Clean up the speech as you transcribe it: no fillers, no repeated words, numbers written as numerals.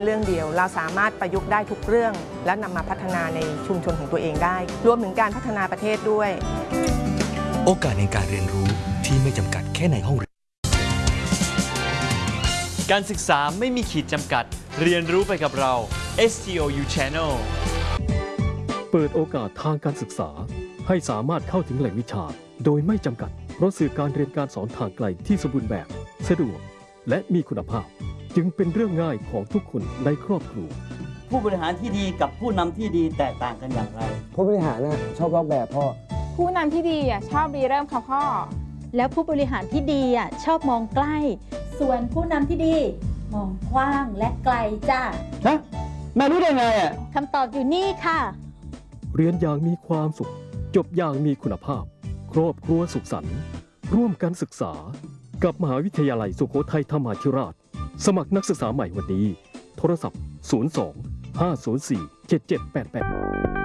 เรื่องเดียวเราสามารถประยุกต์ได้ทุกเรื่องและนำมาพัฒนาในชุมชนของตัวเองได้รวมถึงการพัฒนาประเทศด้วยโอกาสในการเรียนรู้ที่ไม่จำกัดแค่ในห้องเรียนการศึกษาไม่มีขีดจำกัดเรียนรู้ไปกับเรา STOU Channel เปิดโอกาสทางการศึกษาให้สามารถเข้าถึงแหล่งวิชาโดยไม่จำกัดเพราะสื่อการเรียนการสอนทางไกลที่สมบูรณ์แบบสะดวกและมีคุณภาพจึงเป็นเรื่องง่ายของทุกคนในครอบครัวผู้บริหารที่ดีกับผู้นำที่ดีแตกต่างกันอย่างไรผู้บริหารชอบลอกแบบพ่อผู้นำที่ดีชอบรีเริ่มค่ะพ่อแล้วผู้บริหารที่ดีชอบมองใกล้ส่วนผู้นำที่ดีมองกว้างและไกลจ้าฮะแม่รู้ได้ไงคำตอบอยู่นี่ค่ะเรียนอย่างมีความสุขจบอย่างมีคุณภาพครอบครัวสุขสันต์ร่วมกันศึกษากับมหาวิทยาลัยสุโขทัยธรรมาธิราชสมัครนักศึกษาใหม่วันนี้โทรศัพท์02 504 7788